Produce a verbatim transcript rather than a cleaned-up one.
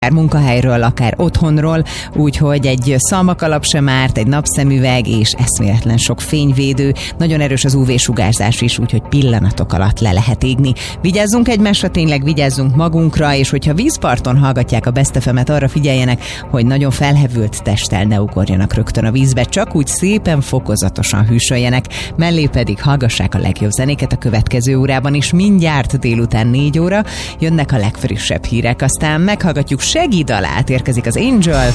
akár munkahelyről, akár otthonról, úgyhogy egy szalmakalap sem árt, egy napszemüveg és eszméletlen sok fényvédő, nagyon erős az ú vé-sugárzás is, úgyhogy pillanatok alatt le lehet égni. Vigyázzunk egymásra, tényleg vigyázzunk magunkra, és hogyha vízparton hallgatják a Best ef emet, arra figyeljenek, hogy nagyon felhevült testtel ne ugorjanak rögtön a vízbe, csak úgy szépen fokozatosan hűsöljenek, mellé pedig hallgassák a legjobb zenéket a következő órában is, mindjárt délután négy óra jönnek a legfrissebb hírek, aztán meghallgatjuk Seggi dalát, érkezik az Angel,